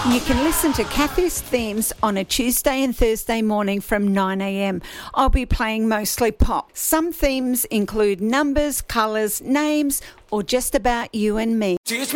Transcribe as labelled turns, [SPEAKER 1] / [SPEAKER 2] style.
[SPEAKER 1] You can listen to Kathy's themes on a Tuesday and Thursday morning from 9 a.m. I'll be playing mostly pop. Some themes include numbers, colours, names, or just about you and me.